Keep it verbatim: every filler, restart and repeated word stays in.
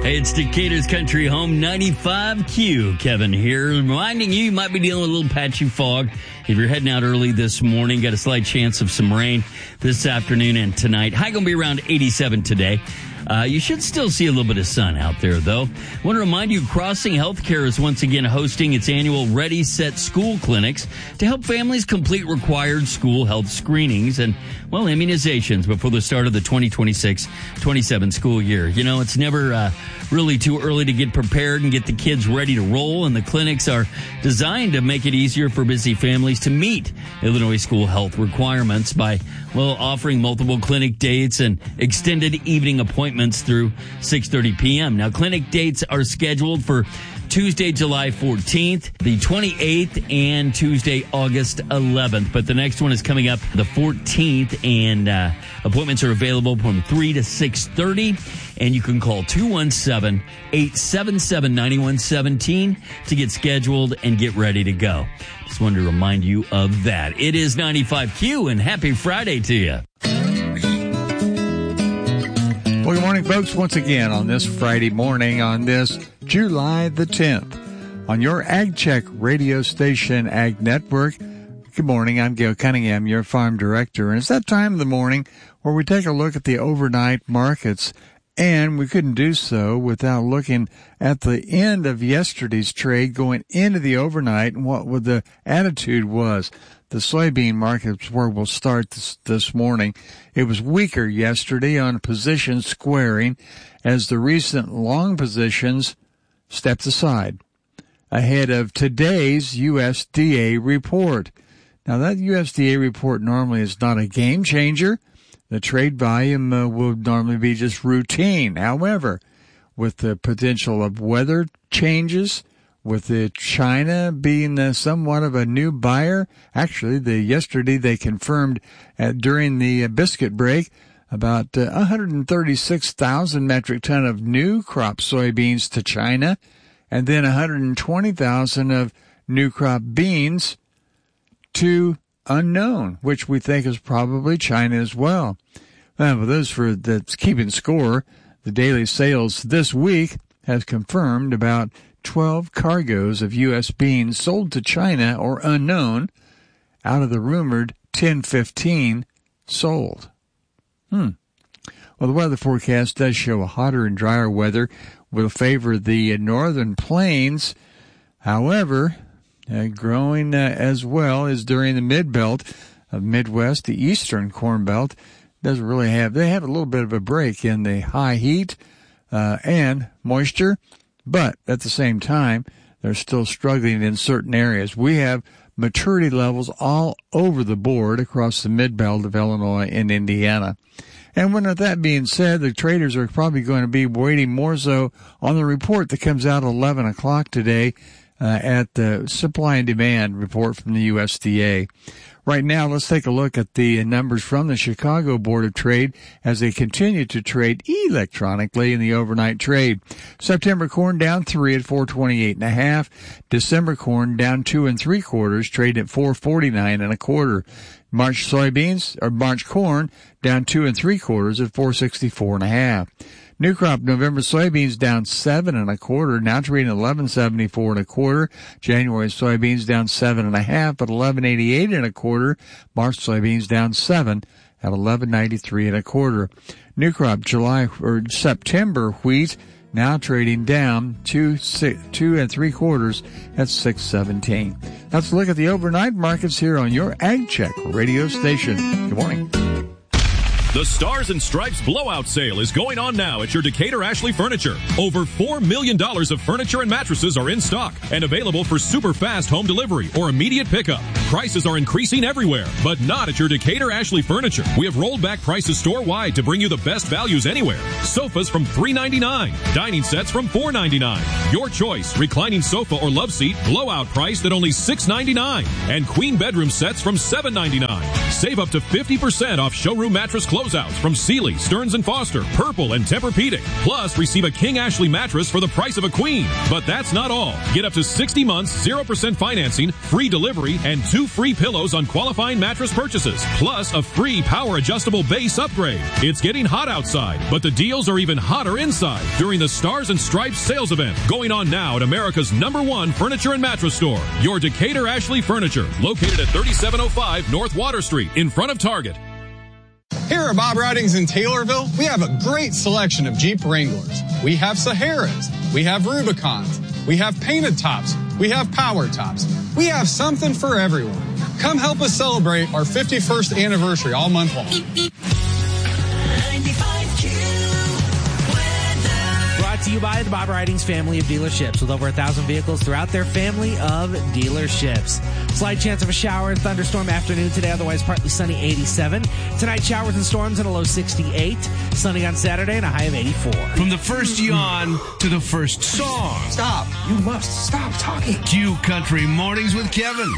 Hey, it's Decatur's Country Home ninety-five Q. Kevin here, reminding you you might be dealing with a little patchy fog. If you're heading out early this morning, got a slight chance of some rain this afternoon and tonight. High going to be around eighty-seven today. Uh, you should still see a little bit of sun out there, though. I want to remind you, Crossing Healthcare is once again hosting its annual Ready, Set, School clinics to help families complete required school health screenings and, well, immunizations before the start of the twenty twenty-six twenty-seven school year. You know, it's never uh, really too early to get prepared and get the kids ready to roll, and the clinics are designed to make it easier for busy families to meet Illinois school health requirements by, well, offering multiple clinic dates and extended evening appointments through six thirty p.m. Now, clinic dates are scheduled for Tuesday, July fourteenth, the twenty-eighth, and Tuesday, August eleventh. But the next one is coming up the fourteenth, and uh, appointments are available from three to six thirty. And you can call two one seven, eight seven seven, nine one one seven to get scheduled and get ready to go. Just wanted to remind you of that. It is ninety-five Q, and happy Friday to you. Well, good morning, folks. Once again on this Friday morning, on this July the tenth, on your Ag Check radio station, Ag Network. Good morning. I'm Gail Cunningham, your farm director. And it's that time of the morning where we take a look at the overnight markets. And we couldn't do so without looking at the end of yesterday's trade going into the overnight and what the attitude was. The soybean market is where we'll start this, this morning. It was weaker yesterday on position squaring as the recent long positions stepped aside ahead of today's U S D A report. Now, that U S D A report normally is not a game changer. The trade volume uh, will normally be just routine. However, with the potential of weather changes, with the China being uh, somewhat of a new buyer, actually, the yesterday they confirmed uh, during the uh, biscuit break about uh, one hundred thirty-six thousand metric ton of new crop soybeans to China, and then one hundred twenty thousand of new crop beans to unknown, which we think is probably China as well. Well, for those for that's keeping score, the daily sales this week has confirmed about twelve cargoes of U S beans sold to China or unknown out of the rumored ten fifteen sold. Hmm. Well, the weather forecast does show a hotter and drier weather will favor the northern plains. However, Uh, growing uh, as well as during the mid-belt of Midwest, the eastern corn belt doesn't really have, they have a little bit of a break in the high heat uh, and moisture, but at the same time, they're still struggling in certain areas. We have maturity levels all over the board across the mid-belt of Illinois and Indiana. And when with that being said, the traders are probably going to be waiting more so on the report that comes out at eleven o'clock today, Uh, at the supply and demand report from the U S D A. Right now, let's take a look at the numbers from the Chicago Board of Trade as they continue to trade electronically in the overnight trade. September corn down three at four twenty-eight and a half. December corn down two and three quarters, trade at four forty-nine and a quarter. March soybeans or March corn down two and three quarters at four sixty-four and a half. New crop November soybeans down seven and a quarter, now trading eleven seventy-four and a quarter. January soybeans down seven and a half at eleven eighty-eight and a quarter. March soybeans down seven at eleven ninety-three and a quarter. New crop July or September wheat now trading down two six, two and three quarters at six seventeen. Let's look at the overnight markets here on your Ag Check radio station. Good morning. The Stars and Stripes blowout sale is going on now at your Decatur Ashley Furniture. Over four million dollars of furniture and mattresses are in stock and available for super fast home delivery or immediate pickup. Prices are increasing everywhere, but not at your Decatur Ashley Furniture. We have rolled back prices store-wide to bring you the best values anywhere. Sofas from three ninety-nine, dining sets from four ninety-nine. Your choice, reclining sofa or love seat, blowout priced at only six ninety-nine, and queen bedroom sets from seven ninety-nine. Save up to fifty percent off showroom mattress closeouts from Sealy, Stearns and Foster, Purple, and Tempur-Pedic. Plus, receive a King Ashley mattress for the price of a queen. But that's not all. Get up to sixty months, zero percent financing, free delivery, and two two free pillows on qualifying mattress purchases, plus a free power adjustable base upgrade. It's getting hot outside, but the deals are even hotter inside during the Stars and Stripes sales event going on now at America's number one furniture and mattress store, your Decatur Ashley Furniture, located at thirty-seven oh five North Water Street in front of Target. Here at Bob Ridings in Taylorville, we have a great selection of Jeep Wranglers. We have Saharas, we have Rubicons, we have painted tops, we have power tops. We have something for everyone. Come help us celebrate our fifty-first anniversary all month long. Brought to you by the Bob Ridings family of dealerships with over a thousand vehicles throughout their family of dealerships. Slight chance of a shower and thunderstorm afternoon today, otherwise partly sunny, eighty-seven. Tonight, showers and storms and a low sixty-eight. Sunny on Saturday and a high of eighty-four. From the first yawn to the first song. Stop. You must stop talking. Q Country Mornings with Kevin.